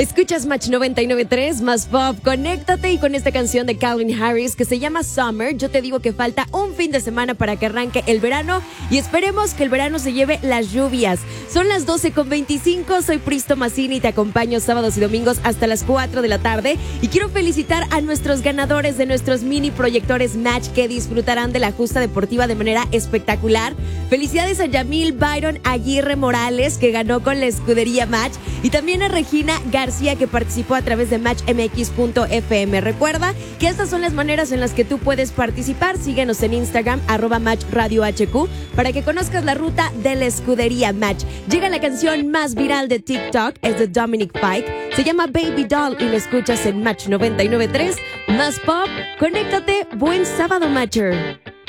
Escuchas Match 99.3, más pop. Conéctate y con esta canción de Calvin Harris que se llama Summer. Yo te digo que falta un fin de semana para que arranque el verano y esperemos que el verano se lleve las lluvias. Son las 12:25, soy Pristo Massini y te acompaño sábados y domingos hasta las 4 de la tarde. Y quiero felicitar a nuestros ganadores de nuestros mini proyectores Match que disfrutarán de la justa deportiva de manera espectacular. Felicidades a Yamil Byron Aguirre Morales que ganó con la escudería Match y también a Regina García que participó a través de matchmx.fm. Recuerda que estas son las maneras en las que tú puedes participar. Síguenos en Instagram @MatchRadioHQ para que conozcas la ruta de la escudería Match. Llega la canción más viral de TikTok, es de Dominic Fike, se llama Baby Doll y la escuchas en Match 99.3, más pop. Conéctate, buen sábado, Matcher.